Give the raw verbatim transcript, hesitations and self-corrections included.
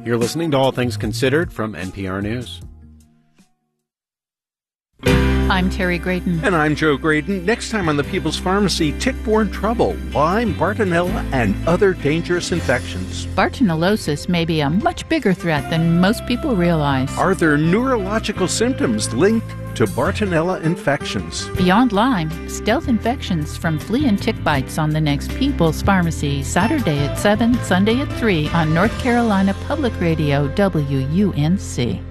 You're listening to All Things Considered from N P R News. I'm Terry Graydon. And I'm Joe Graydon. Next time on the People's Pharmacy, tick-borne trouble, Lyme, Bartonella, and other dangerous infections. Bartonellosis may be a much bigger threat than most people realize. Are there neurological symptoms linked to Bartonella infections? Beyond Lyme, stealth infections from flea and tick bites on the next People's Pharmacy, Saturday at seven, Sunday at three on North Carolina Public Radio, W U N C.